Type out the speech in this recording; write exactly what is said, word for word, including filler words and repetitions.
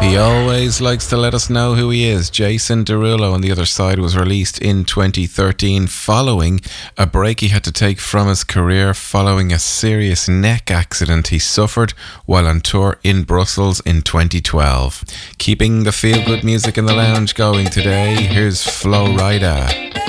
He always likes to let us know who he is. Jason Derulo on the other side was released in twenty thirteen following a break he had to take from his career following a serious neck accident he suffered while on tour in Brussels in twenty twelve. Keeping the feel-good music in the lounge going today, here's Flo Rida.